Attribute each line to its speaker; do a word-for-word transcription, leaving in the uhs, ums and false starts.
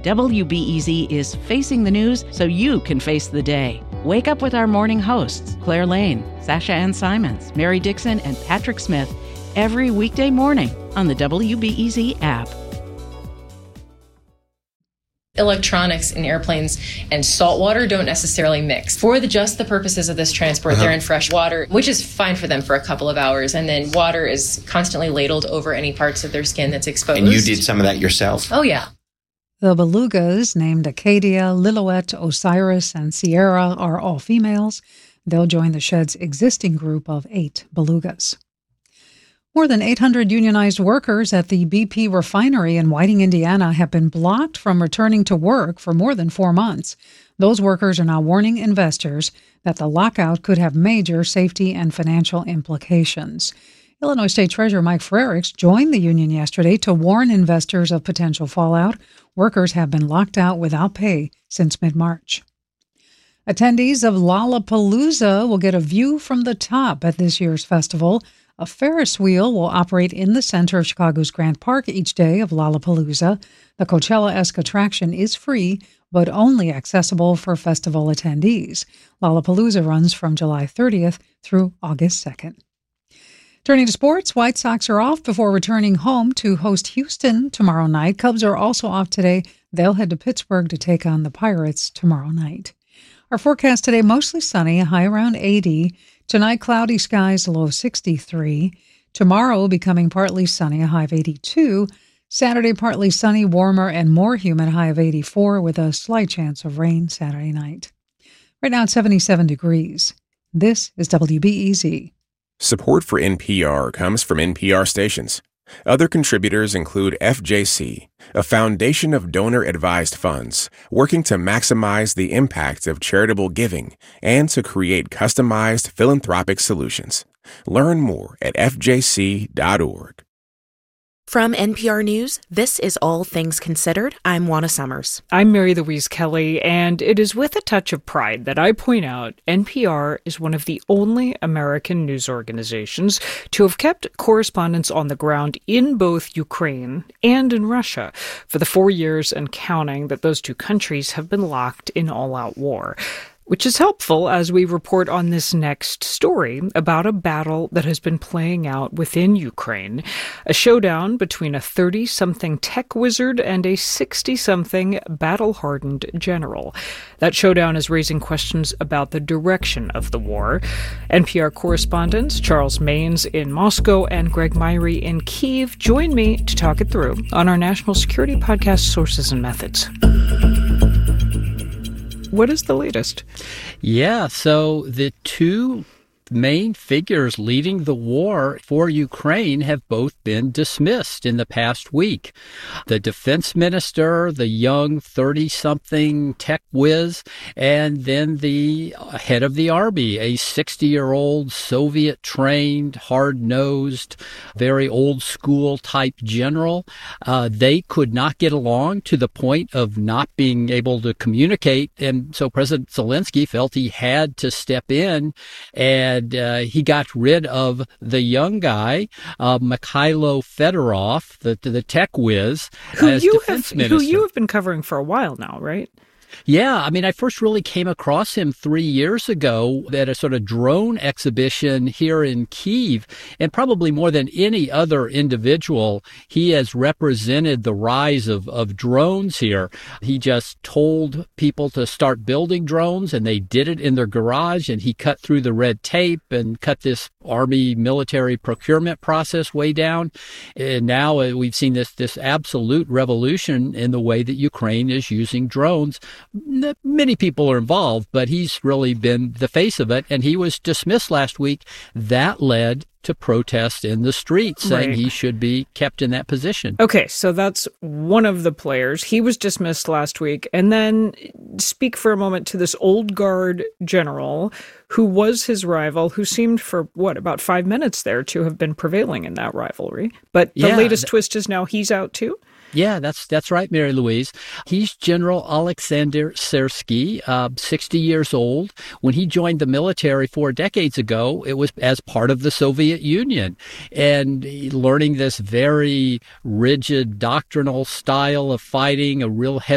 Speaker 1: W B E Z is facing the news so you can face the day. Wake up with our morning hosts, Claire Lane, Sasha Ann Simons, Mary Dixon, and Patrick Smith, every weekday morning on the W B E Z app.
Speaker 2: Electronics in airplanes and salt water don't necessarily mix. For the, just the purposes of this transport, uh-huh. they're in fresh water, which is fine for them for a couple of hours. And then water is constantly ladled over any parts of their skin that's exposed.
Speaker 3: And you did some of that yourself?
Speaker 2: Oh, yeah.
Speaker 4: The belugas, named Acadia, Lillooet, Osiris, and Sierra, are all females. They'll join the shed's existing group of eight belugas. More than eight hundred unionized workers at the B P refinery in Whiting, Indiana, have been blocked from returning to work for more than four months. Those workers are now warning investors that the lockout could have major safety and financial implications. Illinois State Treasurer Mike Frerichs joined the union yesterday to warn investors of potential fallout. Workers have been locked out without pay since mid-March. Attendees of Lollapalooza will get a view from the top at this year's festival. A Ferris wheel will operate in the center of Chicago's Grant Park each day of Lollapalooza. The Coachella-esque attraction is free, but only accessible for festival attendees. Lollapalooza runs from July thirtieth through August second. Turning to sports, White Sox are off before returning home to host Houston tomorrow night. Cubs are also off today. They'll head to Pittsburgh to take on the Pirates tomorrow night. Our forecast today, mostly sunny, a high around eighty. Tonight, cloudy skies, low sixty-three. Tomorrow, becoming partly sunny, a high of eighty-two. Saturday, partly sunny, warmer and more humid, high of eighty-four, with a slight chance of rain Saturday night. Right now, it's seventy-seven degrees. This is W B E Z.
Speaker 5: Support for N P R comes from N P R stations. Other contributors include F J C, a foundation of donor-advised funds working to maximize the impact of charitable giving and to create customized philanthropic solutions. Learn more at f j c dot org.
Speaker 6: From N P R News, this is All Things Considered. I'm Juana Summers.
Speaker 7: I'm Mary Louise Kelly, and it is with a touch of pride that I point out N P R is one of the only American news organizations to have kept correspondents on the ground in both Ukraine and in Russia for the four years and counting that those two countries have been locked in all-out war. Which is helpful as we report on this next story about a battle that has been playing out within Ukraine, a showdown between a thirty-something tech wizard and a sixty-something battle-hardened general. That showdown is raising questions about the direction of the war. N P R correspondents Charles Maynes in Moscow and Greg Myrie in Kyiv join me to talk it through on our national security podcast, Sources and Methods. What is the latest?
Speaker 8: Yeah, so the two main figures leading the war for Ukraine have both been dismissed in the past week. The defense minister, the young thirty-something tech whiz, and then the head of the army, a sixty-year-old Soviet-trained, hard-nosed, very old-school type general. Uh, they could not get along to the point of not being able to communicate, and so President Zelensky felt he had to step in and And uh, he got rid of the young guy, uh, Mikhailo Fedorov, the the tech whiz,
Speaker 7: who
Speaker 8: as
Speaker 7: you
Speaker 8: defense
Speaker 7: have,
Speaker 8: minister.
Speaker 7: Who you have been covering for a while now, right?
Speaker 8: Yeah, I mean, I first really came across him three years ago at a sort of drone exhibition here in Kyiv. And probably more than any other individual, he has represented the rise of, of drones here. He just told people to start building drones, and they did it in their garage. And he cut through the red tape and cut this Army military procurement process way down. And now uh, we've seen this, this absolute revolution in the way that Ukraine is using drones. Many people are involved, but he's really been the face of it, and he was dismissed last week. That led to protests in the streets saying
Speaker 7: right.
Speaker 8: he should be kept in that position.
Speaker 7: Okay, so that's one of the players. He was dismissed last week. And then speak for a moment to this old guard general who was his rival, who seemed for, what, about five minutes there to have been prevailing in that rivalry. But the
Speaker 8: yeah,
Speaker 7: latest
Speaker 8: th-
Speaker 7: twist is now he's out too?
Speaker 8: Yeah, that's that's right, Mary Louise. He's General Alexander Sersky, uh, sixty years old. When he joined the military four decades ago, it was as part of the Soviet Union. And learning this very rigid doctrinal style of fighting, a real heavy